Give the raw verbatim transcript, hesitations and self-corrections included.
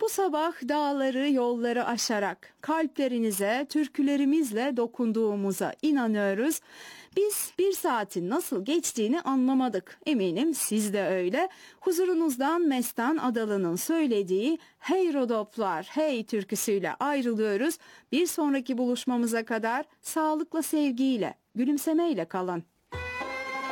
Bu sabah dağları, yolları aşarak kalplerinize, türkülerimizle dokunduğumuza inanıyoruz. Biz bir saatin nasıl geçtiğini anlamadık. Eminim siz de öyle. Huzurunuzdan Mestan Adalı'nın söylediği "Hey Rodoplar, hey" türküsüyle ayrılıyoruz. Bir sonraki buluşmamıza kadar sağlıkla, sevgiyle, gülümsemeyle kalın.